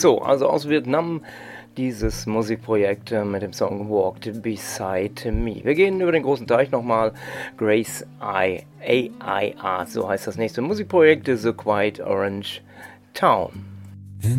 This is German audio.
So, also aus Vietnam dieses Musikprojekt mit dem Song Walked Beside Me. Wir gehen über den großen Teich nochmal. Grace I. A.I.A. So heißt das nächste Musikprojekt, The Quiet Orange Town.